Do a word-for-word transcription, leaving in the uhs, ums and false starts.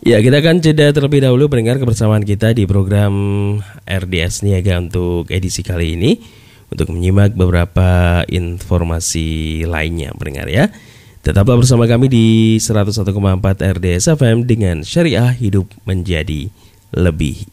Ya, kita akan jeda terlebih dahulu mendengar kebersamaan kita di program R D S Niaga untuk edisi kali ini, untuk menyimak beberapa informasi lainnya pendengar ya. Tetaplah bersama kami di seratus satu koma empat R D S F M dengan Syariah Hidup Menjadi Lebih